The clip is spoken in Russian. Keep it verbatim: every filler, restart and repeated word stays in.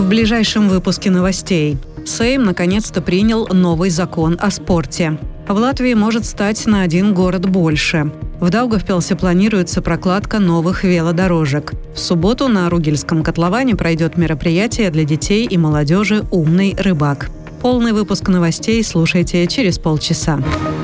ближайшем выпуске новостей. Сейм наконец-то принял новый закон о спорте. В Латвии может стать на один город больше. В Даугавпилсе планируется прокладка новых велодорожек. В субботу на Ругельском котловане пройдет мероприятие для детей и молодежи «Умный рыбак». Полный выпуск новостей слушайте через полчаса.